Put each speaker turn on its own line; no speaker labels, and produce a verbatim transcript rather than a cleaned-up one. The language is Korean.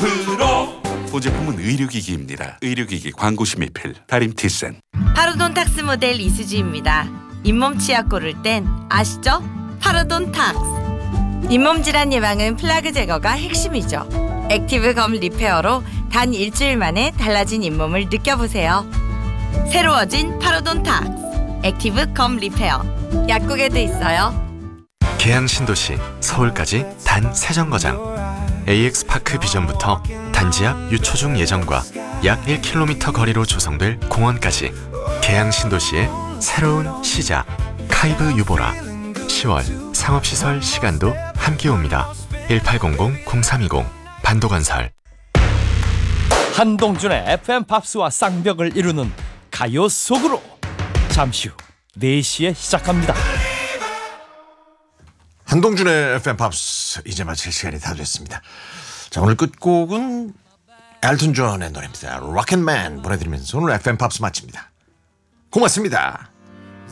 프로. 본 제품은 의료기기입니다. 의료기기 광고 심의필 다림티센.
파로돈탁스 모델 이수지입니다. 잇몸 치약 고를 땐 아시죠? 파로돈탁스. 잇몸 질환 예방은 플라그 제거가 핵심이죠. 액티브 검 리페어로 단 일주일 만에 달라진 잇몸을 느껴보세요. 새로워진 파로돈탁스 액티브 검 리페어. 약국에도 있어요.
계양 신도시 서울까지 단 세 정거장. 에이엑스파크 비전부터 단지 앞 유초중 예정과 약 일 킬로미터 거리로 조성될 공원까지 계양 신도시의 새로운 시작. 카이브 유보라. 시월 상업시설 시간도 함께 옵니다. 일팔공공 공삼이공 반도건설.
한동준의 에프엠 팝스와 쌍벽을 이루는 가요 속으로 잠시 후 네 시에 시작합니다.
한동준의 에프엠 팝스 이제 마칠 시간이 다 됐습니다. 자, 오늘 끝곡은 엘튼 존의 노래입니다. 록앤맨 보내드리면서 오늘 에프엠 팝스 마칩니다. 고맙습니다.